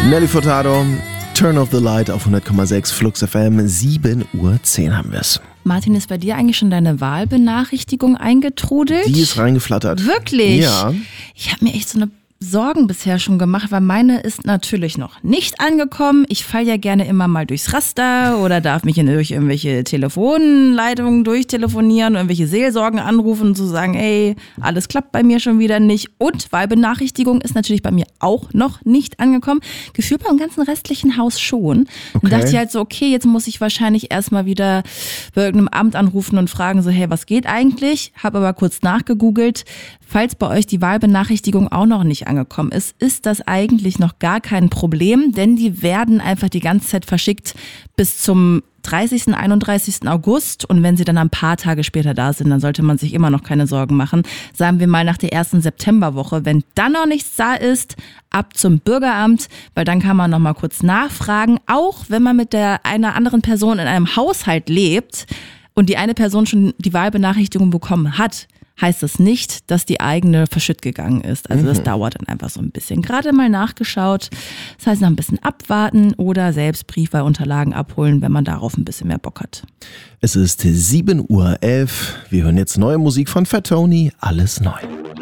Nelly Furtado, Turn Off the Light auf 100,6 Flux FM, 7:10 Uhr haben wir es. Martin, ist bei dir eigentlich schon deine Wahlbenachrichtigung eingetrudelt? Die ist reingeflattert. Wirklich? Ja. Ich habe mir echt so eine Sorgen bisher schon gemacht, weil meine ist natürlich noch nicht angekommen. Ich falle ja gerne immer mal durchs Raster oder darf mich durch irgendwelche Telefonleitungen durchtelefonieren, irgendwelche Seelsorgen anrufen und so sagen, ey, alles klappt bei mir schon wieder nicht. Und Wahlbenachrichtigung ist natürlich bei mir auch noch nicht angekommen. Gefühlt beim ganzen restlichen Haus schon. Dann dachte ich halt so, okay, jetzt muss ich wahrscheinlich erstmal wieder bei irgendeinem Amt anrufen und fragen so, hey, was geht eigentlich? Habe aber kurz nachgegoogelt. Falls bei euch die Wahlbenachrichtigung auch noch nicht angekommen ist, ist das eigentlich noch gar kein Problem, denn die werden einfach die ganze Zeit verschickt bis zum 30., 31. August und wenn sie dann ein paar Tage später da sind, dann sollte man sich immer noch keine Sorgen machen. Sagen wir mal nach der ersten Septemberwoche, wenn dann noch nichts da ist, ab zum Bürgeramt, weil dann kann man noch mal kurz nachfragen, auch wenn man mit einer anderen Person in einem Haushalt lebt und die eine Person schon die Wahlbenachrichtigung bekommen hat, heißt das nicht, dass die eigene verschütt gegangen ist. Also das dauert dann einfach so ein bisschen. Gerade mal nachgeschaut. Das heißt, noch ein bisschen abwarten oder selbst Briefwahlunterlagen abholen, wenn man darauf ein bisschen mehr Bock hat. Es ist 7:11 Uhr. Wir hören jetzt neue Musik von Fat Tony. Alles neu.